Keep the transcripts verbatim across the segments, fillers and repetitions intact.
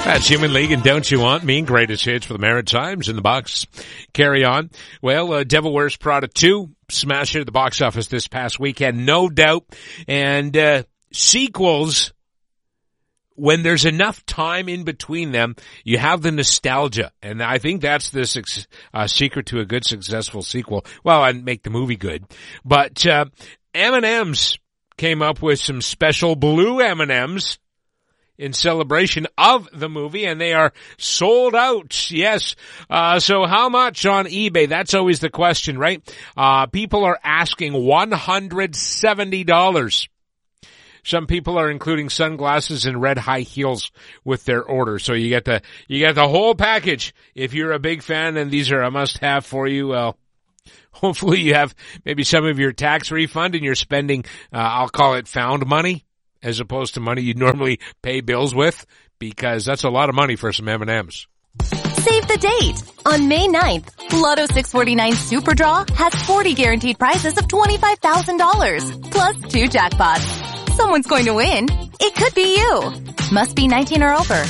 That's Human League and Don't You Want Me? Greatest hits for the Maritimes in the box. Carry on. Well, uh, Devil Wears Prada two smashed it at the box office this past weekend, no doubt. And uh, sequels, when there's enough time in between them, you have the nostalgia. And I think that's the su- uh, secret to a good, successful sequel. Well, and make the movie good. But uh, M and M's came up with some special blue M and M's in celebration of the movie, and they are sold out. Yes. Uh, so how much on eBay? That's always the question, right? Uh, people are asking one hundred seventy dollars. Some people are including sunglasses and red high heels with their order. So you get the, you get the whole package. If you're a big fan and these are a must have for you, well, hopefully you have maybe some of your tax refund and you're spending, uh, I'll call it found money, as opposed to money you'd normally pay bills with, because that's a lot of money for some M and M's. Save the date! On May ninth, Lotto six forty-nine Super Draw has forty guaranteed prizes of twenty-five thousand dollars, plus two jackpots. Someone's going to win. It could be you. Must be nineteen or over.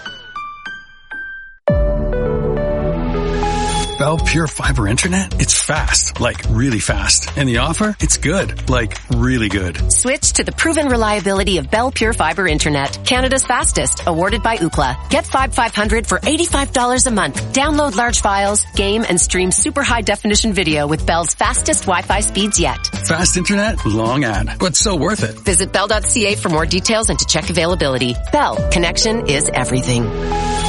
Bell Pure Fiber Internet? It's fast, like really fast. And the offer? It's good, like really good. Switch to the proven reliability of Bell Pure Fiber Internet, Canada's fastest, awarded by Ookla. Get Fibe five hundred for eighty-five dollars a month. Download large files, game, and stream super high definition video with Bell's fastest Wi-Fi speeds yet. Fast internet, long ad, but so worth it. Visit bell dot c a for more details and to check availability. Bell, connection is everything.